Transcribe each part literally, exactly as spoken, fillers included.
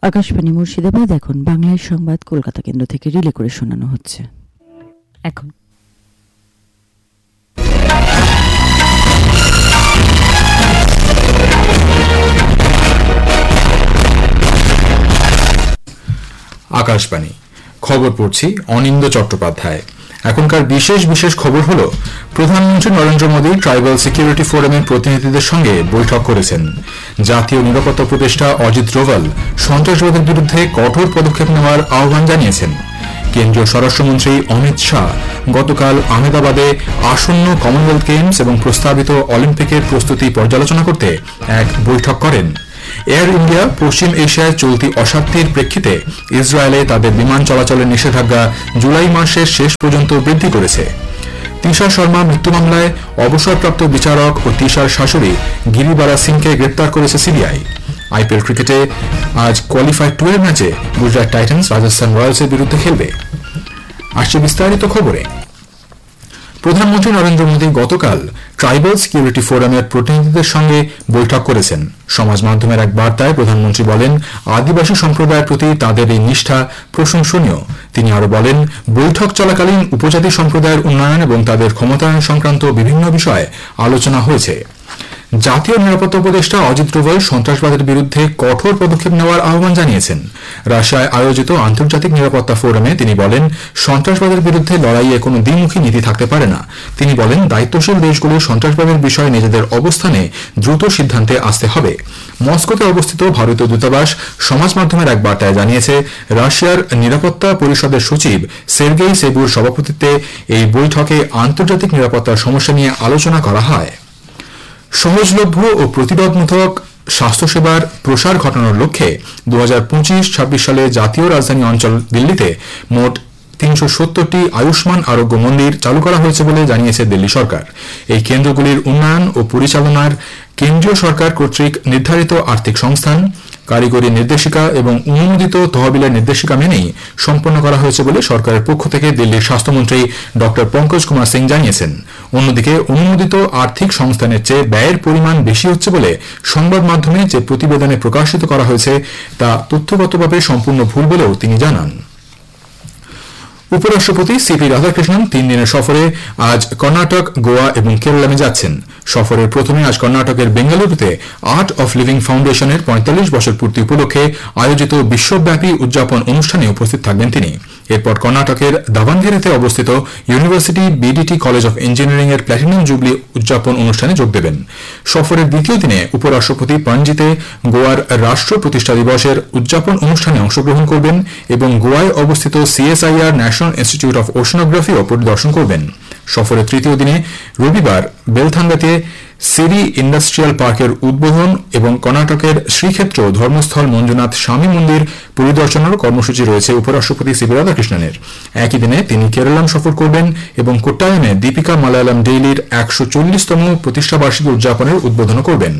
আকাশবাণী মুর্শিদাবাদ। এখন বাংলায় সংবাদ কলকাতা কেন্দ্র থেকে রিলে করে শোনানো হচ্ছে। এখন আকাশবাণী খবর পড়ছি অনিন্দ চট্টোপাধ্যায়। এখনকার বিশেষ বিশেষ খবর হল, প্রধানমন্ত্রী নরেন্দ্র মোদী ট্রাইবাল সিকিউরিটি ফোরামের প্রতিনিধিদের সঙ্গে বৈঠক করেছেন। জাতীয় নিরাপত্তা উপদেষ্টা অজিত ডোভাল সন্ত্রাসবাদের বিরুদ্ধে কঠোর পদক্ষেপ নেওয়ার আহ্বান জানিয়েছেন। কেন্দ্রীয় স্বরাষ্ট্রমন্ত্রী অমিত শাহ গতকাল আহমেদাবাদে আসন্ন কমনওয়েলথ গেমস এবং প্রস্তাবিত অলিম্পিকের প্রস্তুতি পর্যালোচনা করতে এক বৈঠক করেন। এয়ার ইন্ডিয়া পশ্চিম এশিয়ায় চলতি অশান্তির প্রেক্ষিতে ইসরায়েলে তাদের বিমান চলাচলের নিষেধাজ্ঞা জুলাই মাসের শেষ পর্যন্ত বৃদ্ধি করেছে। তিশা শর্মা মৃত্যু মামলায় অবসরপ্রাপ্ত বিচারক ও তিশার শাশুড়ি গিরিবারা সিংকে গ্রেপ্তার করেছে সিবিআই। আইপিএল ক্রিকেটে আজ কোয়ালিফায়ার টু এর ম্যাচে গুজরাট টাইটান্স রাজস্থান রয়্যালসের বিরুদ্ধে খেলবে। আসছে বিস্তারিত খবরে। প্রধানমন্ত্রী নরেন্দ্র মোদী গতকাল ট্রাইবাল সিকিউরিটি ফোরামের প্রতিনিধিদের সঙ্গে বৈঠক করেছেন। সমাজ মাধ্যমের এক বার্তায় প্রধানমন্ত্রী বলেন, আদিবাসী সম্প্রদায়ের প্রতি তাদের এই নিষ্ঠা প্রশংসনীয়। তিনি আরও বলেন, বৈঠক চলাকালীন উপজাতি সম্প্রদায়ের উন্নয়ন এবং তাদের ক্ষমতায়ন সংক্রান্ত বিভিন্ন বিষয়ে আলোচনা হয়েছে। জাতীয় নিরাপত্তা উপদেষ্টা অজিত ডোভাল সন্ত্রাসবাদের বিরুদ্ধে কঠোর পদক্ষেপ নেওয়ার আহ্বান জানিয়েছেন। রাশিয়ায় আয়োজিত আন্তর্জাতিক নিরাপত্তা ফোরামে তিনি বলেন, সন্ত্রাসবাদের বিরুদ্ধে লড়াইয়ে কোনো দ্বিমুখী নীতি থাকতে পারে না। তিনি বলেন, দায়িত্বশীল দেশগুলো সন্ত্রাসবাদের বিষয়ে নিজেদের অবস্থানে দ্রুত সিদ্ধান্তে আসতে হবে। মস্কোতে অবস্থিত ভারতীয় দূতাবাস সমাজ মাধ্যমের এক বার্তায় জানিয়েছে, রাশিয়ার নিরাপত্তা পরিষদের সচিব সের্গেই সেবুর সভাপতিত্বে এই বৈঠকে আন্তর্জাতিক নিরাপত্তার সমস্যা নিয়ে আলোচনা করা হয়। সহজলভ্য ও প্রতিরোধমূলক স্বাস্থ্যসেবার প্রসার ঘটানোর লক্ষ্যে দু হাজার পঁচিশ ছাব্বিশ সালে জাতীয় রাজধানী অঞ্চল দিল্লিতে মোট তিনশো সত্তরটি আয়ুষ্মান আরোগ্য মন্দির চালু করা হয়েছে বলে জানিয়েছে দিল্লি সরকার। এই কেন্দ্রগুলির উন্নয়ন ও পরিচালনার কেন্দ্রীয় সরকার কর্তৃক নির্ধারিত আর্থিক সংস্থান, কারিগরি নির্দেশিকা এবং অনুমোদিত তহবিলের নির্দেশিকা মেনেই সম্পন্ন করা হয়েছে বলে সরকারের পক্ষ থেকে দিল্লির স্বাস্থ্যমন্ত্রী ড পঙ্কজ কুমার সিং জানিয়েছেন। অন্যদিকে অনুমোদিত আর্থিক সংস্থানের চেয়ে ব্যয়ের পরিমাণ বেশি হচ্ছে বলে সংবাদ মাধ্যমে যে প্রতিবেদনে প্রকাশিত করা হয়েছে তা তথ্যগতভাবে সম্পূর্ণ ভুল বলেও তিনি জানান। উপরাষ্ট্রপতি সিপি রাধাকৃষ্ণন তিন দিনের সফরে আজ কর্ণাটক, গোয়া এবং কেরালামে যাচ্ছেন। সফরের প্রথমে আজ কর্ণাটকের বেঙ্গালুরুতে আর্ট অফ লিভিং ফাউন্ডেশনের পঁয়তাল্লিশ বছর পূর্তি উপলক্ষে আয়োজিত বিশ্বব্যাপী উদযাপন অনুষ্ঠানে উপস্থিত থাকবেন তিনি। এরপর কর্ণাটকের দাভানগেরেতে অবস্থিত university BDT college of engineering এর প্ল্যাটিনাম জুবলি উদযাপন অনুষ্ঠানে যোগ দেবেন। সফরের দ্বিতীয় দিনে উপরাষ্ট্রপতি পণজিতে গোয়ার রাষ্ট্র প্রতিষ্ঠা দিবসের উদযাপন অনুষ্ঠানে অংশগ্রহণ করবেন এবং গোয়ায় অবস্থিত সিএসআইআর ন্যাশনাল ইনস্টিটিউট অফ ওশনোগ্রাফিও পরিদর্শন করবেন। সফরের তৃতীয় দিনে রবিবার বেলথাঙ্গাতে সিরি ইন্ডাস্ট্রিয়াল পার্কের উদ্বোধন এবং কর্ণাটকের শ্রীক্ষেত্র ধর্মস্থল মঞ্জুনাথ স্বামী মন্দির পরিদর্শনের কর্মসূচি রয়েছে উপরাষ্ট্রপতি সিপি রাধাকৃষ্ণনের। একই দিনে তিনি কেরালাম সফর করবেন এবং কোট্টায়ামে দীপিকা মালায়ালাম ডেইলির একশো চল্লিশতম প্রতিষ্ঠাবার্ষিকী উদযাপনের উদ্বোধন করবেন।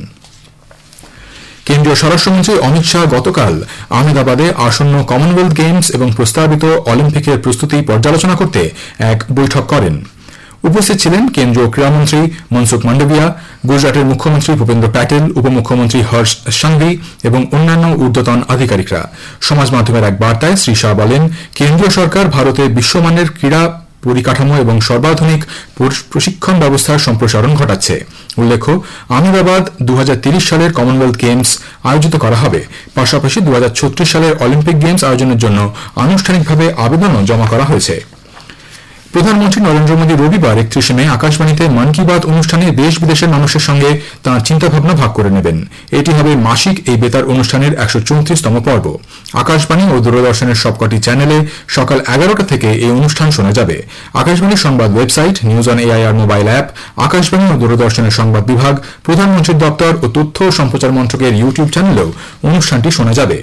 কেন্দ্রীয় স্বরাষ্ট্রমন্ত্রী অমিত শাহ গতকাল আহমেদাবাদে আসন্ন কমনওয়েলথ গেমস এবং প্রস্তাবিত অলিম্পিকের প্রস্তুতি পর্যালোচনা করতে এক বৈঠক করেন। উপস্থিত ছিলেন কেন্দ্রীয় ক্রীড়ামন্ত্রী মনসুখ মান্ডভিয়া, গুজরাটের মুখ্যমন্ত্রী ভূপেন্দ্র প্যাটেল, উপমুখ্যমন্ত্রী হর্ষ সাংঘি এবং অন্যান্য ঊর্ধ্বতন আধিকারিকরা। সমাজ মাধ্যমের এক বার্তায় শ্রী শাহ বলেন, কেন্দ্রীয় সরকার ভারতে বিশ্বমানের ক্রীড়া পরিকাঠামো এবং সর্বাধুনিক প্রশিক্ষণ ব্যবস্থার সম্প্রসারণ ঘটাচ্ছে। উল্লেখ্য, আহমেদাবাদ দু হাজার তিরিশ সালের কমনওয়েলথ গেমস আয়োজিত করা হবে। পাশাপাশি দু হাজার ছত্রিশ সালের অলিম্পিক গেমস আয়োজনের জন্য আনুষ্ঠানিকভাবে আবেদনও জমা করা হয়েছে। প্রধানমন্ত্রী নরেন্দ্র মোদী রবিবার একত্রিশে মে আকাশবাণীতে মন কি বাত অনুষ্ঠানে দেশ বিদেশের মানুষের সঙ্গে তাঁর চিন্তাভাবনা ভাগ করে নেবেন। এটি হবে মাসিক এই বেতার অনুষ্ঠানের একশো চৌত্রিশতম পর্ব। আকাশবাণী ও দূরদর্শনের সবকটি চ্যানেলে সকাল এগারোটা থেকে এই অনুষ্ঠান শোনা যাবে। আকাশবাণীর সংবাদ website, news on AIR mobile app, Akashvani ও দূরদর্শনের সংবাদ বিভাগ, প্রধানমন্ত্রীর দপ্তর ও তথ্য ও সম্প্রচার মন্ত্রকের ইউটিউব চ্যানেলেও অনুষ্ঠানটি শোনা যাবে।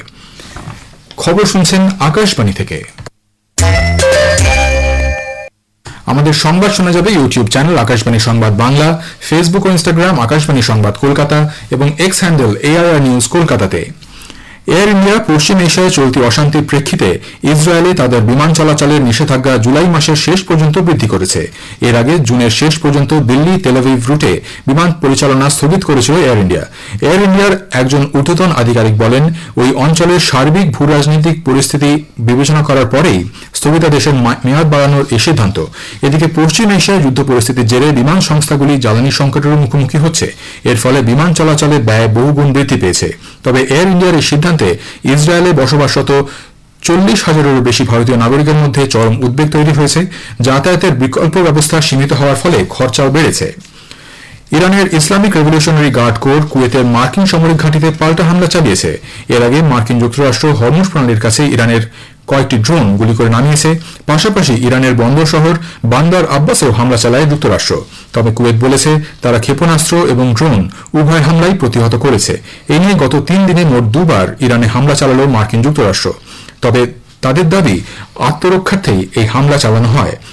খবর শুনছেন আকাশবাণী থেকে। আমাদের সংবাদ শোনা যাবে ইউটিউব চ্যানেল আকাশবাণী সংবাদ বাংলা, ফেসবুক ও ইনস্টাগ্রাম আকাশবাণী সংবাদ কলকাতা এবং এক্স হ্যান্ডেল এআইআর নিউজ কলকাতাতে। এয়ার ইন্ডিয়া পশ্চিম এশিয়ায় চলতি অশান্তির প্রেক্ষিতে ইসরায়েলে তাদের বিমান চলাচলের নিষেধাজ্ঞা জুলাই মাসের শেষ পর্যন্ত বৃদ্ধি করেছে। এর আগে জুনের শেষ পর্যন্ত দিল্লি তেল আভিভ রুটে বিমান পরিচালনা স্থগিত করেছিল এয়ার ইন্ডিয়া। এয়ার ইন্ডিয়ার একজন ঊর্ধ্বতন আধিকারিক বলেন, ওই অঞ্চলের সার্বিক ভূ রাজনৈতিক পরিস্থিতি বিবেচনা করার পরেই স্থগিতাদেশের মেয়াদ বাড়ানোর এই সিদ্ধান্ত। এদিকে পশ্চিম এশিয়ায় যুদ্ধ পরিস্থিতির জেরে বিমান সংস্থাগুলি জ্বালানি সংকটের মুখোমুখি হচ্ছে। এর ফলে বিমান চলাচলে ব্যয় বহুগুণ বৃদ্ধি পেয়েছে। তবে এয়ার ইন্ডিয়ার এই সিদ্ধান্তে ইসরায়েলে বসবাসরত চল্লিশ হাজারেরও বেশি ভারতীয় নাগরিকের মধ্যে চরম উদ্বেগ তৈরি হয়েছে। যাতায়াতের বিকল্প ব্যবস্থা সীমিত হওয়ার ফলে খরচাও বেড়েছে। ইরানের ইসলামিক রেভলিউশনারি গার্ড কোর কুয়েতের মার্কিন সামরিক ঘাঁটিতে পাল্টা হামলা চালিয়েছে। এর আগে মার্কিন যুক্তরাষ্ট্র হরমুজ প্রণালীর কাছে ইরানের কয়েকটি ড্রোন গুলি করে নামিয়েছে। পাশাপাশি ইরানের বন্দর শহর বান্দার আব্বাসেও হামলা চালায় যুক্তরাষ্ট্র। তবে কুয়েত বলেছে তারা ক্ষেপণাস্ত্র এবং ড্রোন উভয় হামলাই প্রতিহত করেছে। এ নিয়ে গত তিন দিনে মোট দুবার ইরানে হামলা চালাল মার্কিন যুক্তরাষ্ট্র। তবে তাদের দাবি, আত্মরক্ষার্থেই এই হামলা চালানো হয়।